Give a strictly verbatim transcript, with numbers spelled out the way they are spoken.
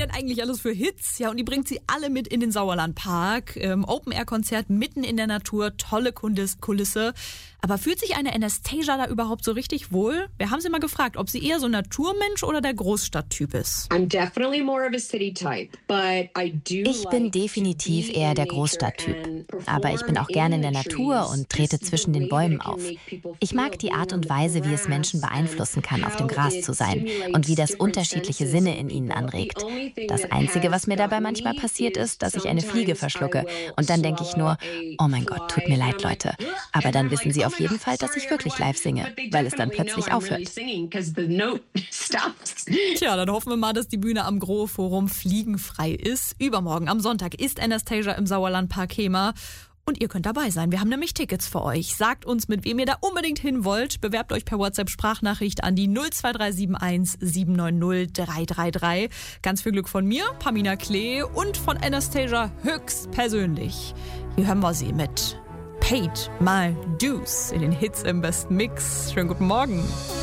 denn eigentlich alles für Hits? Ja, und die bringt sie alle mit in den Sauerlandpark. Ähm, Open-Air-Konzert mitten in der Natur, tolle Kulisse. Aber fühlt sich eine Anastasia da überhaupt so richtig wohl? Wir haben sie mal gefragt, ob sie eher so ein Naturmensch oder der Großstadttyp ist. Ich bin definitiv eher der Großstadttyp. Aber ich bin auch gerne in der Natur und trete zwischen den Bäumen auf. Ich mag die Art und Weise, wie es Menschen beeinflussen kann, auf dem Gras zu sein und wie das unterschiedliche Sinne in ihnen anregt. Das Einzige, was mir dabei manchmal passiert, ist, dass ich eine Fliege verschlucke. Und dann denke ich nur, oh mein Gott, tut mir leid, Leute. Aber dann wissen sie auf jeden Fall, dass ich wirklich live singe, weil es dann plötzlich aufhört. Tja, dann hoffen wir mal, dass die Bühne am Grohe-Forum fliegenfrei ist. Übermorgen am Sonntag ist Anastasia im Sauerlandpark Hemer. Und ihr könnt dabei sein. Wir haben nämlich Tickets für euch. Sagt uns, mit wem ihr da unbedingt hin wollt. Bewerbt euch per WhatsApp-Sprachnachricht an die null zwei drei sieben eins sieben neun null drei drei drei. Ganz viel Glück von mir, Pamina Klee, und von Anastasia höchstpersönlich. Hier hören wir sie mit Paid My Dues in den Hits im besten Mix. Schönen guten Morgen.